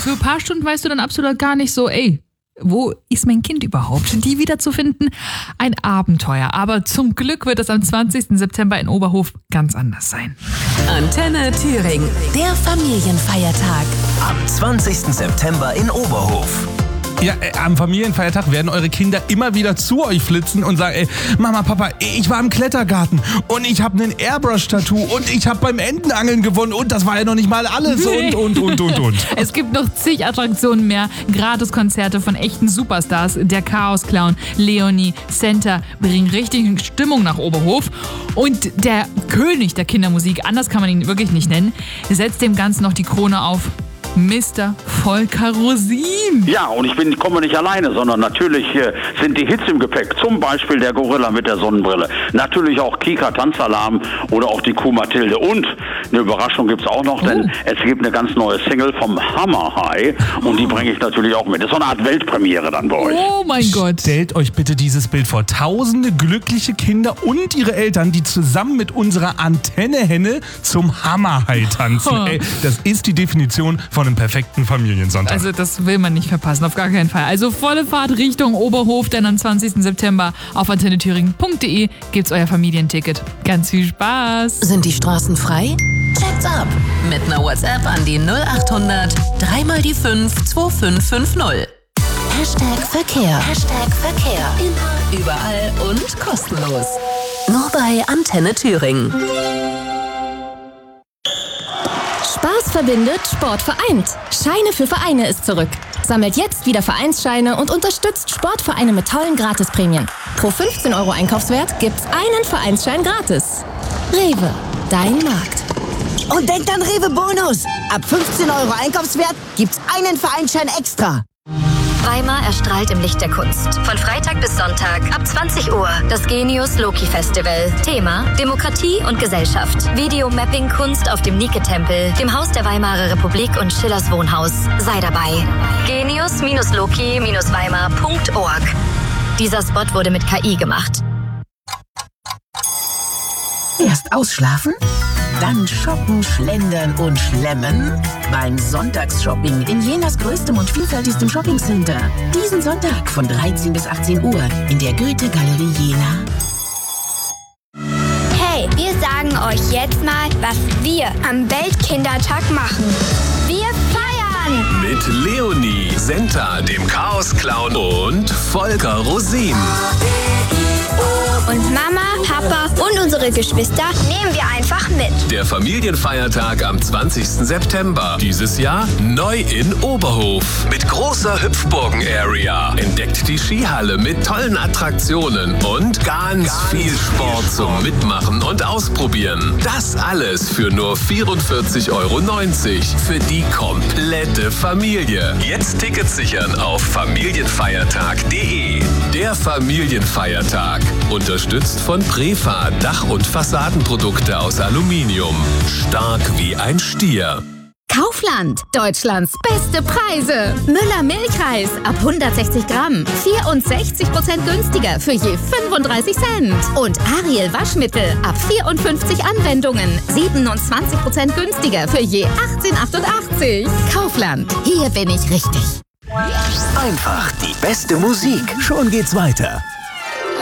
für ein paar Stunden weißt du dann absolut gar nicht so, wo ist mein Kind überhaupt? Die wiederzufinden, ein Abenteuer. Aber zum Glück wird es am 20. September in Oberhof ganz anders sein. Antenne Thüringen, der Familienfeiertag. Am 20. September in Oberhof. Ja, am Familienfeiertag werden eure Kinder immer wieder zu euch flitzen und sagen, Mama, Papa, ich war im Klettergarten und ich habe ein Airbrush-Tattoo und ich habe beim Entenangeln gewonnen und das war ja noch nicht mal alles und. Es gibt noch zig Attraktionen mehr, Gratiskonzerte von echten Superstars. Der Chaos-Clown, Leonie, Santa bringen richtig Stimmung nach Oberhof. Und der König der Kindermusik, anders kann man ihn wirklich nicht nennen, setzt dem Ganzen noch die Krone auf. Mr. Volker Rosin. Ja, und ich komme nicht alleine, sondern natürlich sind die Hits im Gepäck. Zum Beispiel der Gorilla mit der Sonnenbrille. Natürlich auch Kika Tanzalarm oder auch die Kuh Mathilde. Und eine Überraschung gibt's auch noch, denn es gibt eine ganz neue Single vom Hammer High und die bringe ich natürlich auch mit. Das ist so eine Art Weltpremiere dann bei euch. Oh mein Gott. Stellt euch bitte dieses Bild vor. Tausende glückliche Kinder und ihre Eltern, die zusammen mit unserer Antenne-Henne zum Hammer High tanzen. Das ist die Definition von einem perfekten Familiensonntag. Also das will man nicht verpassen, auf gar keinen Fall. Also volle Fahrt Richtung Oberhof, denn am 20. September auf antennethüringen.de gibt's euer Familienticket. Ganz viel Spaß! Sind die Straßen frei? Check's ab! Mit einer WhatsApp an die 0800 3 mal die 5 2550. Verkehr. Verkehr. Immer, überall und kostenlos. Nur bei Antenne Thüringen. Spaß verbindet, Sport vereint. Scheine für Vereine ist zurück. Sammelt jetzt wieder Vereinsscheine und unterstützt Sportvereine mit tollen Gratisprämien. Pro 15 € Einkaufswert gibt's einen Vereinsschein gratis. Rewe, dein Markt. Und denkt an Rewe Bonus. Ab 15 € Einkaufswert gibt's einen Vereinsschein extra. Weimar erstrahlt im Licht der Kunst. Von Freitag bis Sonntag ab 20 Uhr. Das Genius Loki Festival. Thema: Demokratie und Gesellschaft. Videomapping-Kunst auf dem Nike-Tempel, dem Haus der Weimarer Republik und Schillers Wohnhaus. Sei dabei. Genius-Loki-Weimar.org. Dieser Spot wurde mit KI gemacht. Erst ausschlafen, dann shoppen, schlendern und schlemmen beim Sonntagsshopping in Jenas größtem und vielfältigstem Shoppingcenter. Diesen Sonntag von 13 bis 18 Uhr in der Goethe-Galerie Jena. Hey, wir sagen euch jetzt mal, was wir am Weltkindertag machen. Wir feiern! Mit Leonie, Senta, dem Chaos-Clown und Volker Rosin. Und Mama, Papa und unsere Geschwister nehmen wir einfach mit. Der Familienfeiertag am 20. September. Dieses Jahr neu in Oberhof. Mit großer Hüpfburgen-Area. Entdeckt die Skihalle mit tollen Attraktionen und ganz viel Sport zum Mitmachen und Ausprobieren. Das alles für nur 44,90 € für die komplette Familie. Jetzt Tickets sichern auf familienfeiertag.de. Der Familienfeiertag. Unterstützt von Prefa, Dach- und Fassadenprodukte aus Aluminium. Stark wie ein Stier. Kaufland, Deutschlands beste Preise. Müller Milchreis ab 160 Gramm, 64% günstiger für je 35 Cent. Und Ariel Waschmittel ab 54 Anwendungen, 27% günstiger für je 18,88. Kaufland, hier bin ich richtig. Einfach die beste Musik. Schon geht's weiter.